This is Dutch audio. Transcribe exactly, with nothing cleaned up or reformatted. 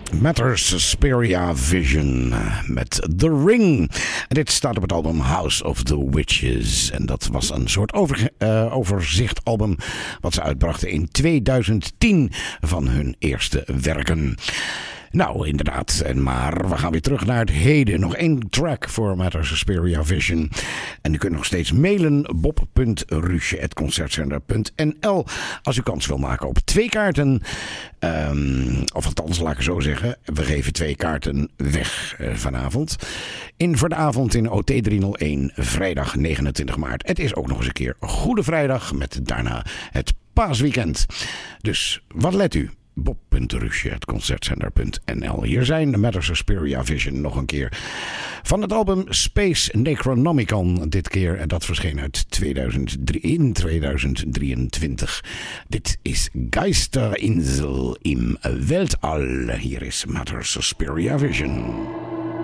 Matters Suspiria Vision met The Ring. En dit staat op het album House of the Witches. En dat was een soort over, uh, overzichtalbum wat ze uitbrachten in tweeduizend tien van hun eerste werken. Nou, inderdaad. Maar we gaan weer terug naar het heden. Nog één track voor Matters Suspiria Vision. En u kunt nog steeds mailen bob punt rusje apenstaartje concertcenter punt n l als u kans wil maken op twee kaarten. Um, of althans, laat ik zo zeggen. We geven twee kaarten weg uh, vanavond. In voor de avond in O T driehonderdéén, vrijdag negenentwintig maart. Het is ook nog eens een keer Goede Vrijdag met daarna het paasweekend. Dus wat let u? bob punt rusje apenstaartje concertcenter punt n l. Hier zijn de Matters Suspiria Vision nog een keer. Van het album Space Necronomicon dit keer. En dat verscheen uit tweeduizend drie, in tweeduizend drieëntwintig. Dit is Geisterinsel im Weltall. Hier is Matters Suspiria Vision.